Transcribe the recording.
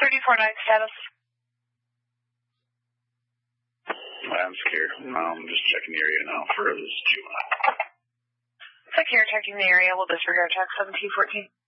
349 status. I'm secure. I'm just checking the area now for this 2-1. Secure checking the area. We'll disregard check 1714.